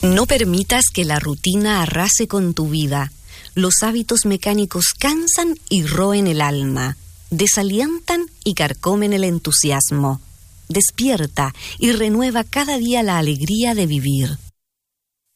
No permitas que la rutina arrase con tu vida. Los hábitos mecánicos cansan y roen el alma, desalientan y carcomen el entusiasmo. Despierta y renueva cada día la alegría de vivir.